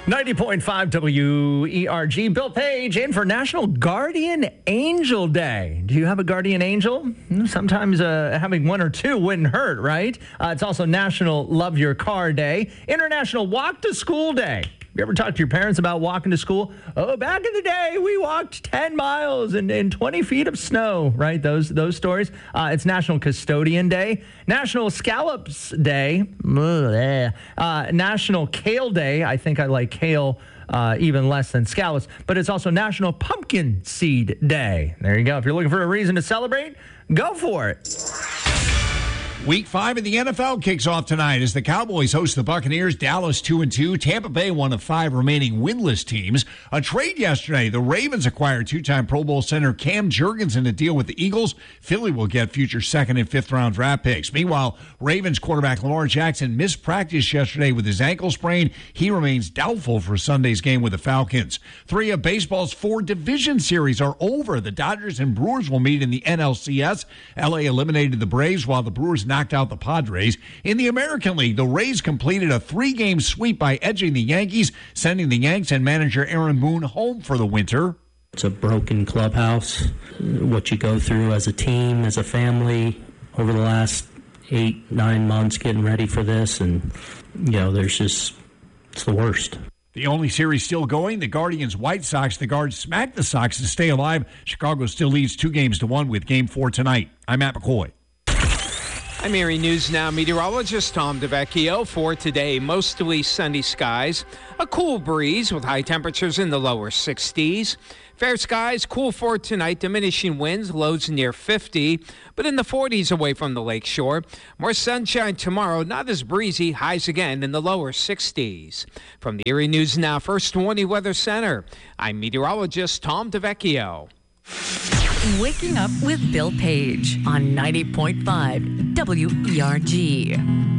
90.5 WERG. Bill Page in for National Guardian Angel Day. Do you have a guardian angel? Sometimes having one or two wouldn't hurt, right? It's also National Love Your Car Day. International Walk to School Day. You ever talk to your parents about walking to school? Oh, back in the day, we walked 10 miles in 20 feet of snow, right? Those stories. It's National Custodian Day, National Scallops Day, National Kale Day. I think I like kale even less than scallops, but it's also National Pumpkin Seed Day. There you go. If you're looking for a reason to celebrate, go for it. Week 5 of the NFL kicks off tonight as the Cowboys host the Buccaneers. Dallas 2-2. Tampa Bay, one of 5 remaining winless teams. A trade yesterday. The Ravens acquired 2-time Pro Bowl center Cam Jurgens in a deal with the Eagles. Philly will get future 2nd and 5th round draft picks. Meanwhile, Ravens quarterback Lamar Jackson missed practice yesterday with his ankle sprain. He remains doubtful for Sunday's game with the Falcons. 3 of baseball's 4 division series are over. The Dodgers and Brewers will meet in the NLCS. LA eliminated the Braves while the Brewers knocked out the Padres. In the American League, the Rays completed a 3-game sweep by edging the Yankees, sending the Yanks and manager Aaron Boone home for the winter. It's a broken clubhouse. What you go through as a team, as a family, over the last 8-9 months getting ready for this, and it's the worst. The only series still going, the Guardians-White Sox. The Guards smacked the Sox to stay alive. Chicago still leads 2-1 with Game 4 tonight. I'm Matt McCoy. I'm Erie News Now meteorologist Tom DeVecchio. For today, mostly sunny skies, a cool breeze with high temperatures in the lower 60s. Fair skies, cool for tonight, diminishing winds, lows near 50, but in the 40s away from the lakeshore. More sunshine tomorrow, not as breezy, highs again in the lower 60s. From the Erie News Now First Warning Weather Center, I'm meteorologist Tom DeVecchio. Waking Up with Bill Page on 90.5 WERG.